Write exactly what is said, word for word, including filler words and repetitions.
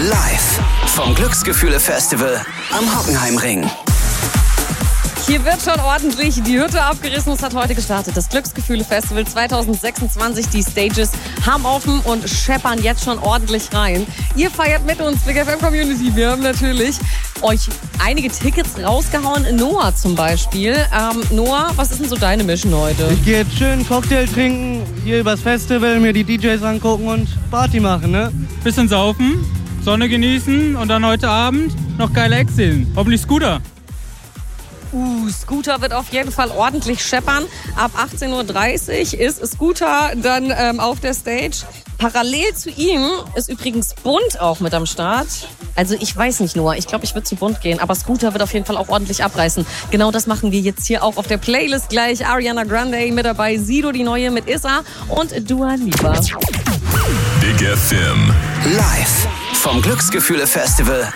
Live vom Glücksgefühle-Festival am Hockenheimring. Hier wird schon ordentlich die Hütte abgerissen. Es hat heute gestartet, das Glücksgefühle-Festival zwanzig sechsundzwanzig. Die Stages haben offen und scheppern jetzt schon ordentlich rein. Ihr feiert mit uns, Big F M Community. Wir haben natürlich euch einige Tickets rausgehauen. Noah zum Beispiel. Ähm, Noah, was ist denn so deine Mission heute? Ich gehe jetzt schön einen Cocktail trinken, hier übers Festival, mir die D Js angucken und Party machen, ne? Bisschen saufen, Sonne genießen und dann heute Abend noch geile Acts sehen. Hoffentlich Scooter. Uh, Scooter wird auf jeden Fall ordentlich scheppern. Ab achtzehn Uhr dreißig ist Scooter dann ähm, auf der Stage. Parallel zu ihm ist übrigens Bunt auch mit am Start. Also ich weiß nicht, Noah, ich glaube, ich würde zu Bunt gehen. Aber Scooter wird auf jeden Fall auch ordentlich abreißen. Genau das machen wir jetzt hier auch auf der Playlist gleich. Ariana Grande mit dabei, Sido die Neue mit Issa und Dua Lipa. Big F M. Live vom Glücksgefühle-Festival